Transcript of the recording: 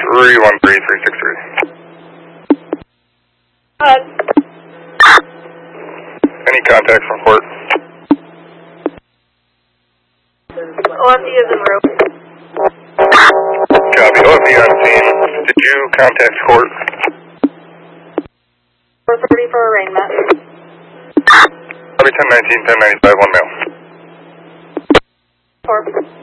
313363. Any contact from court? OFD is en route. Copy. OFD on scene. Did you contact court? 430 for arraignment. Copy 1019, 1095, 1 male. 4.